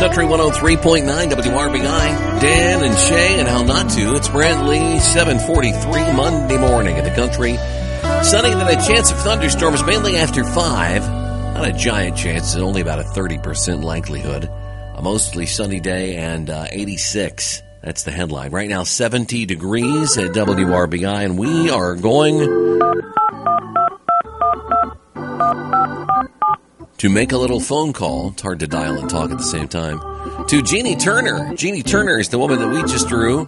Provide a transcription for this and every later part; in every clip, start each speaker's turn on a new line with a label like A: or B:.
A: Country 103.9 WRBI. Dan and Shay and How Not To. It's Brantley, 7:43 Monday morning in the country. Sunny, then a chance of thunderstorms mainly after 5. Not a giant chance. It's only about a 30% likelihood. A mostly sunny day and 86. That's the headline. Right now, 70 degrees at WRBI, and we are going to make a little phone call. It's hard to dial and talk at the same time. To Jeannie Turner. Jeannie Turner is the woman that we just drew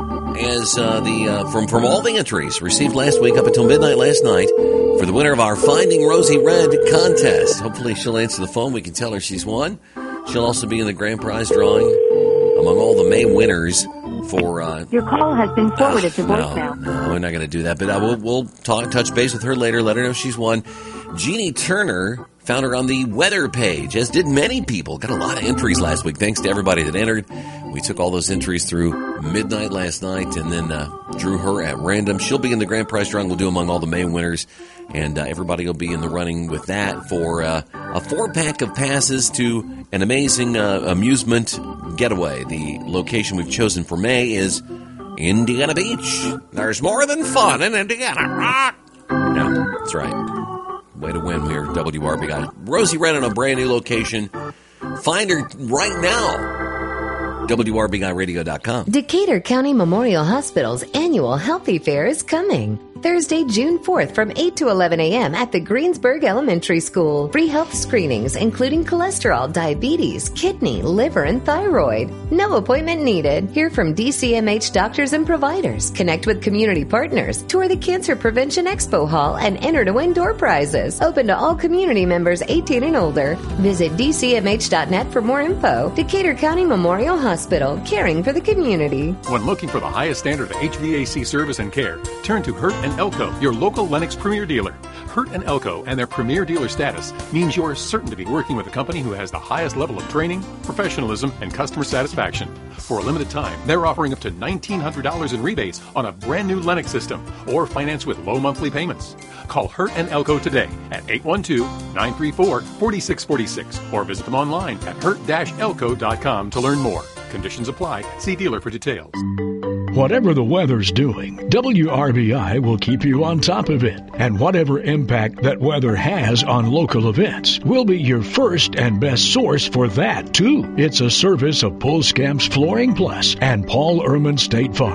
A: as from all the entries received last week up until midnight last night for the winner of our Finding Rosie Red contest. Hopefully she'll answer the phone. We can tell her she's won. She'll also be in the grand prize drawing among all the May winners for...
B: Your call has been forwarded to voicemail.
A: No, we're not going to do that. But we'll touch base with her later, let her know she's won. Jeannie Turner found her on the weather page, as did many people. Got a lot of entries last week. Thanks to everybody that entered. We took all those entries through midnight last night and then drew her at random. She'll be in the grand prize drawing we'll do among all the May winners. And everybody will be in the running with that for a 4-pack of passes to an amazing amusement getaway. The location we've chosen for May is Indiana Beach. There's more than fun in Indiana. No, that's right. Way to win here, WRBI. Rosie Red on a brand new location. Find her right now. WRBIRadio.com.
C: Decatur County Memorial Hospital's annual Healthy Fair is coming. Thursday, June 4th from 8 to 11 a.m. at the Greensburg Elementary School. Free health screenings, including cholesterol, diabetes, kidney, liver, and thyroid. No appointment needed. Hear from DCMH doctors and providers. Connect with community partners. Tour the Cancer Prevention Expo Hall and enter to win door prizes. Open to all community members 18 and older. Visit DCMH.net for more info. Decatur County Memorial Hospital, caring for the community.
D: When looking for the highest standard of HVAC service and care, turn to Hurt & Elko, your local Lennox Premier dealer. Hurt & Elko and their Premier dealer status means you're certain to be working with a company who has the highest level of training, professionalism, and customer satisfaction. For a limited time, they're offering up to $1,900 in rebates on a brand new Lennox system or finance with low monthly payments. Call Hurt & Elko today at 812-934-4646 or visit them online at hurt-elko.com to learn more. Conditions apply. See dealer for details.
E: Whatever the weather's doing, WRBI will keep you on top of it. And whatever impact that weather has on local events, we'll be your first and best source for that, too. It's a service of Pulskamps Flooring Plus and Paul Ehrman State Farm.